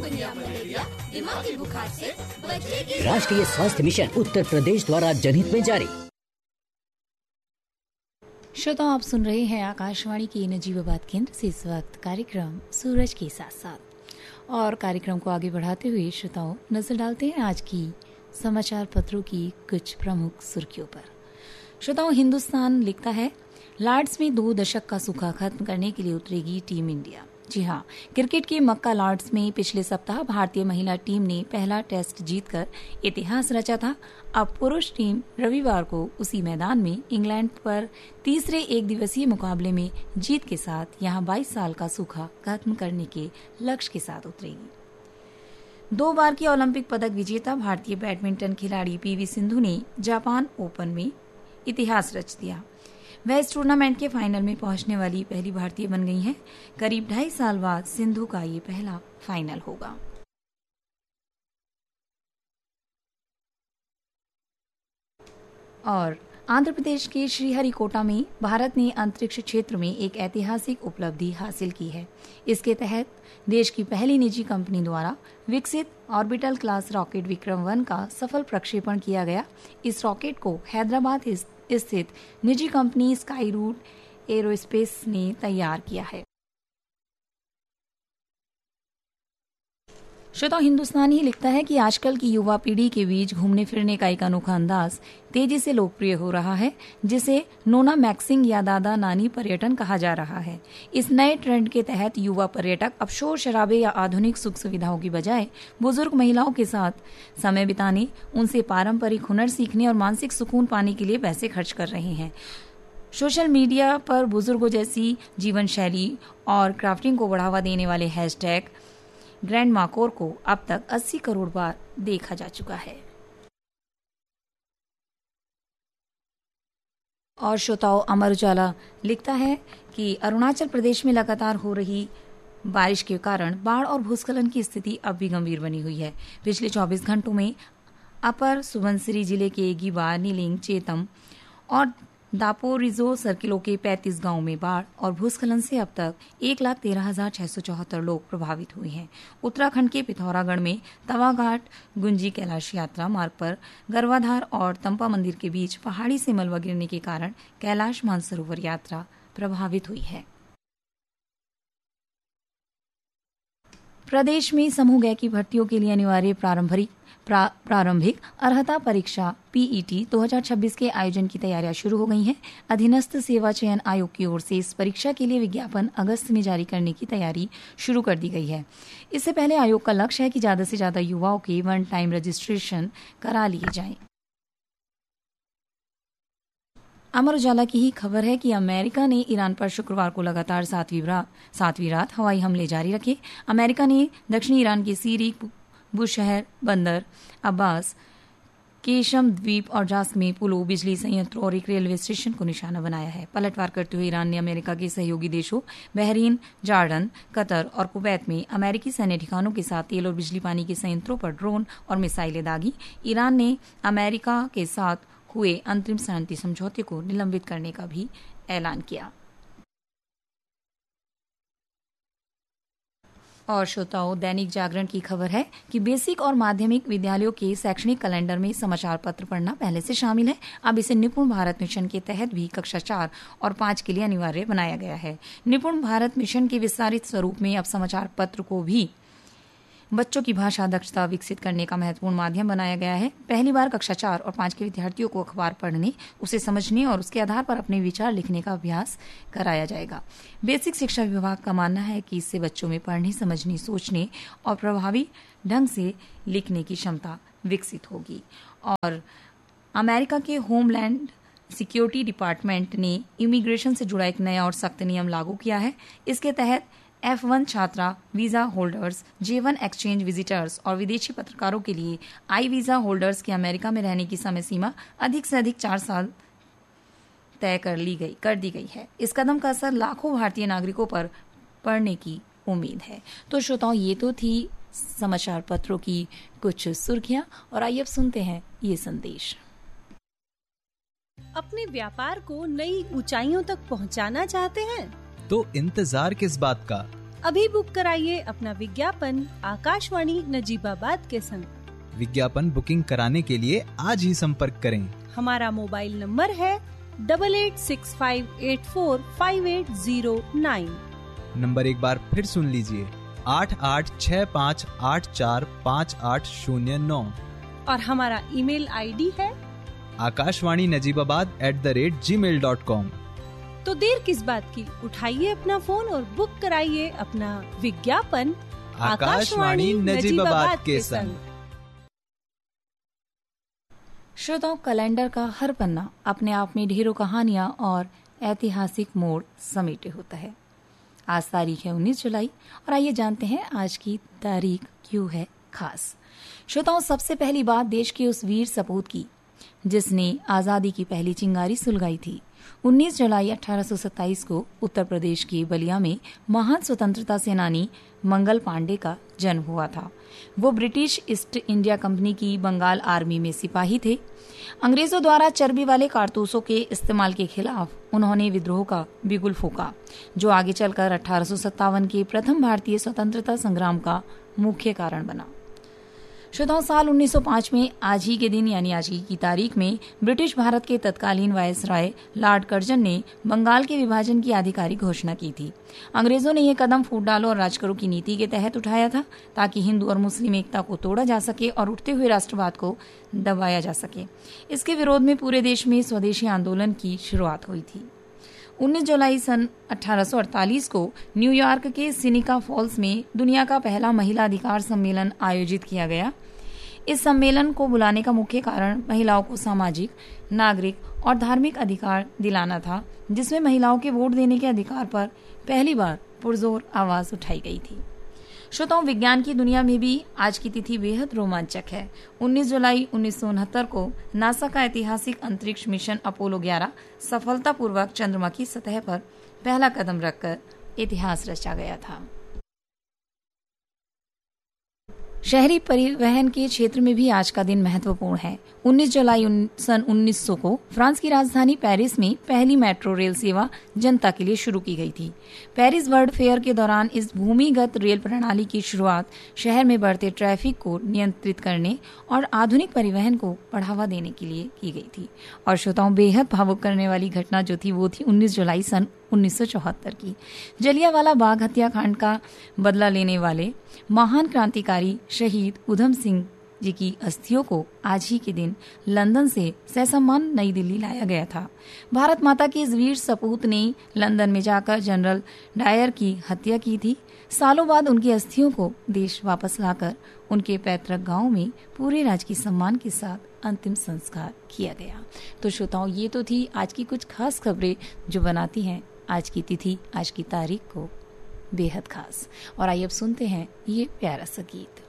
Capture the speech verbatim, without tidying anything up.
Chikungunya, malaria, दिमागी बुखार से बचेगी। राष्ट्रीय स्वास्थ्य मिशन उत्तर प्रदेश द्वारा जनहित में जारी। श्रोताओ, आप सुन रहे हैं आकाशवाणी के नजीबाबाद केंद्र से इस वक्त कार्यक्रम सूरज के साथ साथ, और कार्यक्रम को आगे बढ़ाते हुए श्रोताओं नजर डालते हैं आज की समाचार पत्रों की कुछ प्रमुख सुर्खियों पर। श्रोताओं, हिंदुस्तान लिखता है लॉर्ड्स में दो दशक का सूखा खत्म करने के लिए उतरेगी टीम इंडिया। जी हाँ, क्रिकेट के मक्का लॉर्ड्स में पिछले सप्ताह भारतीय महिला टीम ने पहला टेस्ट जीतकर इतिहास रचा था। अब पुरुष टीम रविवार को उसी मैदान में इंग्लैंड पर तीसरे एक दिवसीय मुकाबले में जीत के साथ यहां बाईस साल का सूखा खत्म करने के लक्ष्य के साथ उतरेगी। दो बार की ओलंपिक पदक विजेता भारतीय बैडमिंटन खिलाड़ी पीवी सिंधु ने जापान ओपन में इतिहास रच दिया। वह इस टूर्नामेंट के फाइनल में पहुंचने वाली पहली भारतीय बन गई हैं। करीब ढाई साल बाद सिंधु का ये पहला फाइनल होगा। और आंध्र प्रदेश के श्रीहरिकोटा में भारत ने अंतरिक्ष क्षेत्र में एक ऐतिहासिक उपलब्धि हासिल की है। इसके तहत देश की पहली निजी कंपनी द्वारा विकसित orbital class rocket Vikram one का सफल प्रक्षेपण किया गया। इस रॉकेट को हैदराबाद स्थित निजी कंपनी स्काई रूट एरोस्पेस ने तैयार किया है। श्रोताओ, हिंदुस्तान ही लिखता है कि आजकल की युवा पीढ़ी के बीच घूमने फिरने का एक अनोखा अंदाज तेजी से लोकप्रिय हो रहा है, जिसे नोना मैक्सिंग या दादा नानी पर्यटन कहा जा रहा है। इस नए ट्रेंड के तहत युवा पर्यटक अब शोर शराबे या आधुनिक सुख सुविधाओं की बजाय बुजुर्ग महिलाओं के साथ समय बिताने, उनसे पारंपरिक हुनर सीखने और मानसिक सुकून पाने के लिए पैसे खर्च कर रहे हैं। सोशल मीडिया पर बुजुर्गों जैसी जीवन शैली और क्राफ्टिंग को बढ़ावा देने वाले हैशटैग ग्रैंड माकोर को अब तक अस्सी करोड़ बार देखा जा चुका है। और श्रोताओं, अमर उजाला लिखता है कि अरुणाचल प्रदेश में लगातार हो रही बारिश के कारण बाढ़ और भूस्खलन की स्थिति अब भी गंभीर बनी हुई है। पिछले चौबीस घंटों में अपर सुबनसिरी जिले के गिबा, नीलिंग, चेतम और दापोरिजो सर्किलों के पैंतीस गांवों में बाढ़ और भूस्खलन से अब तक एक लाख तेरह हजार छह सौ चौहत्तर लोग प्रभावित हुए हैं। उत्तराखंड के पिथौरागढ़ में तवाघाट गुंजी कैलाश यात्रा मार्ग पर गरवाधार और तंपा मंदिर के बीच पहाड़ी से मलबा गिरने के कारण कैलाश मानसरोवर यात्रा प्रभावित हुई है। प्रदेश में समूह ग की भर्तियों के लिए अनिवार्य प्रारंभिक प्रा, प्रारंभिक अर्हता परीक्षा पीईटी दो हज़ार छब्बीस के आयोजन की तैयारियां शुरू हो गई हैं। अधीनस्थ सेवा चयन आयोग की ओर से इस परीक्षा के लिए विज्ञापन अगस्त में जारी करने की तैयारी शुरू कर दी गई है। इससे पहले आयोग का लक्ष्य है कि ज्यादा से ज्यादा युवाओं के वन टाइम रजिस्ट्रेशन करा लिए जाएं। अमर उजाला की ही खबर है कि अमेरिका ने ईरान पर शुक्रवार को लगातार सातवीं रात सातवीं रात हवाई हमले जारी रखे। अमेरिका ने दक्षिणी ईरान के सीरी, बुशहर, बंदर अब्बास, केशम द्वीप और जास्क में पुलों, बिजली संयंत्रों और एक रेलवे स्टेशन को निशाना बनाया है। पलटवार करते हुए ईरान ने अमेरिका के सहयोगी देशों बहरीन, जॉर्डन, कतर और कुवैत में अमेरिकी सैन्य ठिकानों के साथ तेल और बिजली पानी के संयंत्रों पर ड्रोन और मिसाइलें दागी। ईरान ने अमेरिका के साथ हुए अंतरिम शांति समझौते को निलंबित करने का भी ऐलान किया। और श्रोताओं, दैनिक जागरण की खबर है कि बेसिक और माध्यमिक विद्यालयों के शैक्षणिक कैलेंडर में समाचार पत्र पढ़ना पहले से शामिल है। अब इसे निपुण भारत मिशन के तहत भी कक्षा चार और पांच के लिए अनिवार्य बनाया गया है। निपुण भारत मिशन के विस्तारित स्वरूप में अब समाचार पत्र को भी बच्चों की भाषा दक्षता विकसित करने का महत्वपूर्ण माध्यम बनाया गया है। पहली बार कक्षा चार और पांच के विद्यार्थियों को अखबार पढ़ने, उसे समझने और उसके आधार पर अपने विचार लिखने का अभ्यास कराया जाएगा। बेसिक शिक्षा विभाग का मानना है कि इससे बच्चों में पढ़ने, समझने, सोचने और प्रभावी ढंग से लिखने की क्षमता विकसित होगी। और अमेरिका के होमलैंड सिक्योरिटी डिपार्टमेंट ने इमिग्रेशन से जुड़ा एक नया और सख्त नियम लागू किया है। इसके तहत एफ वन छात्रा वीजा होल्डर्स, जे वन एक्सचेंज विजिटर्स और विदेशी पत्रकारों के लिए आई वीजा होल्डर्स के अमेरिका में रहने की समय सीमा अधिक से अधिक चार साल तय कर ली गई कर दी गई है। इस कदम का असर लाखों भारतीय नागरिकों पर पड़ने की उम्मीद है। तो श्रोताओं, ये तो थी समाचार पत्रों की कुछ सुर्खियां, और आइए अब सुनते हैं ये संदेश। अपने व्यापार को नई ऊंचाइयों तक पहुंचाना चाहते हैं तो इंतजार किस बात का, अभी बुक कराइए अपना विज्ञापन आकाशवाणी नजीबाबाद के संग। विज्ञापन बुकिंग कराने के लिए आज ही संपर्क करें। हमारा मोबाइल नंबर है double eight six five eight four five eight zero nine. Number एक बार फिर सुन लीजिए, आठ आठ छः पाँच आठ चार पाँच आठ शून्य नौ। और हमारा ईमेल आईडी है Akashvani Najibabad at the rate ji mail dot com. तो देर किस बात की, उठाइए अपना फोन और बुक कराइए अपना विज्ञापन आकाशवाणी नजीबाबाद के संग। श्रोताओं, कैलेंडर का हर पन्ना अपने आप में ढेरों कहानियां और ऐतिहासिक मोड़ समेटे होता है। आज तारीख है उन्नीस जुलाई और आइए जानते हैं आज की तारीख क्यों है खास। श्रोताओं, सबसे पहली बात देश के उस वीर सपूत की जिसने आजादी की पहली चिंगारी सुलगाई थी। उन्नीस जुलाई अठारह सौ सत्ताईस को उत्तर प्रदेश के बलिया में महान स्वतंत्रता सेनानी मंगल पांडे का जन्म हुआ था। वो ब्रिटिश ईस्ट इंडिया कंपनी की बंगाल आर्मी में सिपाही थे। अंग्रेजों द्वारा चर्बी वाले कारतूसों के इस्तेमाल के खिलाफ उन्होंने विद्रोह का बिगुल फूंका, जो आगे चलकर अठारह सौ सत्तावन के प्रथम भारतीय स्वतंत्रता संग्राम का मुख्य कारण बना। श्रोताओं, साल उन्नीस सौ पाँच में आज ही के दिन यानी आज ही की तारीख में ब्रिटिश भारत के तत्कालीन वायसराय लॉर्ड कर्जन ने बंगाल के विभाजन की आधिकारिक घोषणा की थी। अंग्रेजों ने यह कदम फूट डालो और राज करो की नीति के तहत उठाया था, ताकि हिंदू और मुस्लिम एकता को तोड़ा जा सके और उठते हुए राष्ट्रवाद को दबाया जा सके। इसके विरोध में पूरे देश में स्वदेशी आंदोलन की शुरुआत हुई थी। उन्नीस जुलाई सन अठारह सौ अड़तालीस को न्यूयॉर्क के सिनिका फॉल्स में दुनिया का पहला महिला अधिकार सम्मेलन आयोजित किया गया। इस सम्मेलन को बुलाने का मुख्य कारण महिलाओं को सामाजिक, नागरिक और धार्मिक अधिकार दिलाना था, जिसमें महिलाओं के वोट देने के अधिकार पर पहली बार पुरजोर आवाज उठाई गई थी। श्रोताओं, विज्ञान की दुनिया में भी आज की तिथि बेहद रोमांचक है। उन्नीस जुलाई उन्नीस सौ उनहत्तर को नासा का ऐतिहासिक अंतरिक्ष मिशन अपोलो ग्यारह सफलतापूर्वक चंद्रमा की सतह पर पहला कदम रखकर इतिहास रचा गया था। शहरी परिवहन के क्षेत्र में भी आज का दिन महत्वपूर्ण है। उन्नीस जुलाई सन उन्नीस सौ को फ्रांस की राजधानी पेरिस में पहली मेट्रो रेल सेवा जनता के लिए शुरू की गई थी। पेरिस वर्ल्ड फेयर के दौरान इस भूमिगत रेल प्रणाली की शुरुआत शहर में बढ़ते ट्रैफिक को नियंत्रित करने और आधुनिक परिवहन को बढ़ावा देने के लिए की गई थी। और श्रोताओं, बेहद भावुक करने वाली घटना जो थी वो थी उन्नीस जुलाई सन उन्नीस सौ चौहत्तर की जलियांवाला बाग हत्याकांड का बदला लेने वाले महान क्रांतिकारी शहीद उधम सिंह जी की अस्थियों को आज ही के दिन लंदन से ससम्मान नई दिल्ली लाया गया था। भारत माता के इस वीर सपूत ने लंदन में जाकर जनरल डायर की हत्या की थी। सालों बाद उनकी अस्थियों को देश वापस लाकर उनके पैतृक गांव में पूरे राजकीय सम्मान के साथ अंतिम संस्कार किया गया। तो श्रोताओं, ये तो थी आज की कुछ खास खबरें जो बनाती हैं आज की तिथि, आज की तारीख को बेहद खास। और आइए अब सुनते हैं ये प्यारा सा गीत।